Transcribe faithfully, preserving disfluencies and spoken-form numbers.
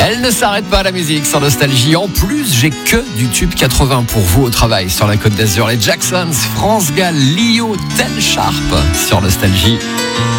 Elle ne s'arrête pas, la musique sur Nostalgie. En plus, j'ai que du tube quatre-vingts pour vous au travail sur la Côte d'Azur. Les Jacksons, France Gall, Lio, Tel Sharp sur Nostalgie.